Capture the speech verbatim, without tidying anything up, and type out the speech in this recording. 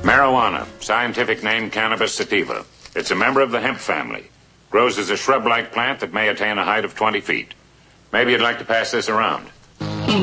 Marijuana, scientific name cannabis sativa. It's a member of the hemp family. Grows as a shrub-like plant that may attain a height of twenty feet. Maybe you'd like to pass this around.